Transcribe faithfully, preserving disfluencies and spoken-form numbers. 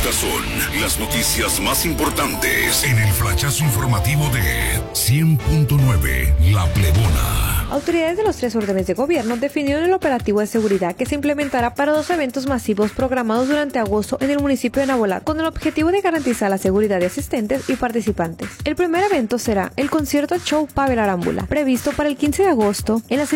Estas son las noticias más importantes en el flachazo informativo de cien punto nueve La Plebona. Autoridades de los tres órdenes de gobierno definieron el operativo de seguridad que se implementará para dos eventos masivos programados durante agosto en el municipio de Navojoa, con el objetivo de garantizar la seguridad de asistentes y participantes. El primer evento será el concierto Show Pavel Arámbula, previsto para el quince de agosto en las